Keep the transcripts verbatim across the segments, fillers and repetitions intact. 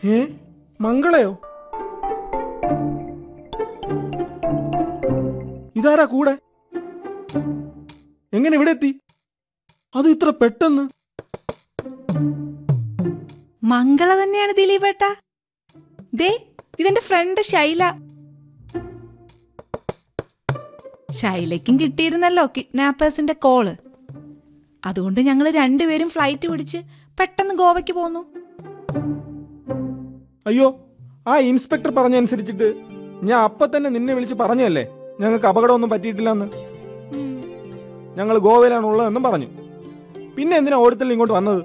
ഏ മംഗളയോ? ഇതാരാ കൂടെ? എങ്ങനെ ഇവിടെ എത്തി? അത് ഇത്ര പെട്ടെന്ന്? മംഗള തന്നെയാണ് ദിലീപേട്ട. ദേ ഇതെന്റെ ഫ്രണ്ട് ശൈല. ശൈലയ്ക്കും കിട്ടിയിരുന്നല്ലോ കിഡ്നാപ്പേഴ്സിന്റെ കോള്. അതുകൊണ്ട് ഞങ്ങൾ രണ്ടുപേരും ഫ്ലൈറ്റ് പിടിച്ച് പെട്ടെന്ന് ഗോവയ്ക്ക് പോന്നു. അയ്യോ, ആ ഇൻസ്പെക്ടർ പറഞ്ഞനുസരിച്ചിട്ട് ഞാൻ അപ്പൊ തന്നെ നിന്നെ വിളിച്ച് പറഞ്ഞല്ലേ ഞങ്ങൾക്ക് അപകടമൊന്നും പറ്റിയിട്ടില്ലെന്ന്. ഞങ്ങൾ ഗോവയിലാണ് ഉള്ളതെന്നും പറഞ്ഞു. പിന്നെ എന്തിനാ ഓടത്തിൽ ഇങ്ങോട്ട് വന്നത്?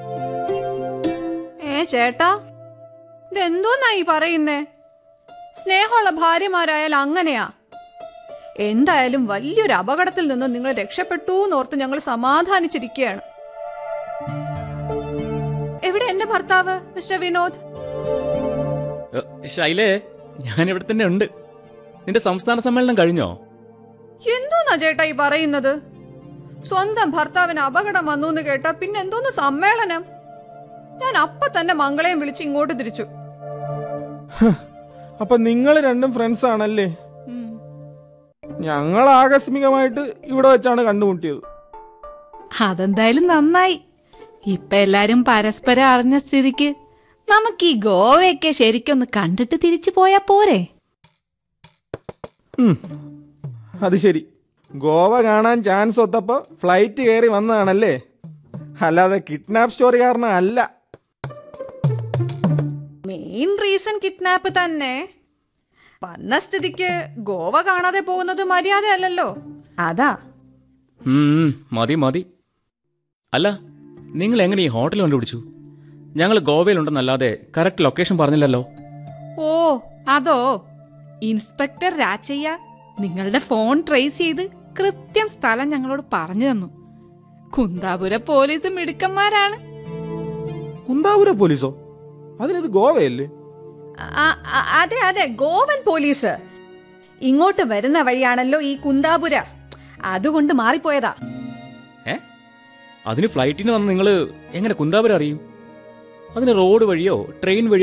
ഏ ചേട്ടാ, ഇതെന്തോന്നാ ഈ പറയുന്നേ? സ്നേഹമുള്ള ഭാര്യമാരായാൽ അങ്ങനെയാ. എന്തായാലും വലിയൊരു അപകടത്തിൽ നിന്ന് നിങ്ങൾ രക്ഷപ്പെട്ടു എന്നോർത്ത് ഞങ്ങൾ സമാധാനിച്ചിരിക്കുകയാണ്. എവിടെ എന്റെ ഭർത്താവ് മിസ്റ്റർ വിനോദ്? ശൈലേ, ഞാൻ ഇവിടെ തന്നെ ഉണ്ട്. നിന്റെ സംസ്ഥാന സമ്മേളനം കഴിഞ്ഞോ? എന്തോന്നാ ചേട്ടാ ഈ പറയുന്നത്? സ്വന്തം ഭർത്താവിന് അപകടം വന്നു എന്ന് കേട്ടാ പിന്നെ എന്തോന്ന് സമ്മേളനം? ഞാൻ അപ്പൊ തന്നെ മംഗളയും വിളിച്ച് ഇങ്ങോട്ട് തിരിച്ചു. അപ്പൊ നിങ്ങൾ രണ്ടും ഫ്രണ്ട്സ് ആണല്ലേ? ഞങ്ങൾ ആകസ്മികമായിട്ട് ഇവിടെ വെച്ചാണ് കണ്ടുമുട്ടിയത്. അതെന്തായാലും നന്നായി. ഇപ്പൊ എല്ലാരും പരസ്പരം അറിഞ്ഞ സ്ഥിതിക്ക് നമുക്ക് ഈ ഗോവയൊക്കെ ശരിക്കൊന്ന് കണ്ടിട്ട് തിരിച്ചു പോയാ പോരെ? അത് ശരി, ഗോവ കാണാൻ ചാൻസ് ഒത്തപ്പോ ഫ്ലൈറ്റ് കയറി വന്നതാണല്ലേ, അല്ലാതെ കിഡ്നാപ്പ് സ്റ്റോറി കാരണം അല്ല. മെയിൻ റീസൺ കിഡ്നാപ്പ് തന്നെ. വന്ന സ്ഥിതിക്ക് ഗോവ കാണാതെ പോകുന്നത് മര്യാദയല്ലല്ലോ, അതാ. മതി മതി. അല്ല, നിങ്ങൾ എങ്ങനെ ഈ ഹോട്ടൽ കണ്ടുപിടിച്ചു? ഞങ്ങൾ ഗോവയിലുണ്ടെന്നല്ലാതെ കറക്റ്റ് ലൊക്കേഷൻ പറഞ്ഞില്ലല്ലോ. ഓ അതോ, ഇൻസ്പെക്ടർ രാജയ്യ നിങ്ങളുടെ ഫോൺ ട്രേസ് ചെയ്ത് കൃത്യം സ്ഥലം ഞങ്ങളോട് പറഞ്ഞു തന്നു. കുന്താപുര പോലീസ് മിടുക്കന്മാരാണ്. കുന്താപുര പോലീസോ? അതിനത് ഗോവയല്ലേ? അതെ അതെ, ഗോവൻ പോലീസ്. ഇങ്ങോട്ട് വരുന്ന വഴിയാണല്ലോ ഈ കുന്താപുര, അതുകൊണ്ട് മാറിപ്പോയതാ. ഏ അതിന് ഫ്ലൈറ്റിന് വന്ന് നിങ്ങൾ എങ്ങനെ കുന്താപുര അറിയും? അതിന് റോഡ് വഴിയോ ട്രെയിൻ വഴിയോ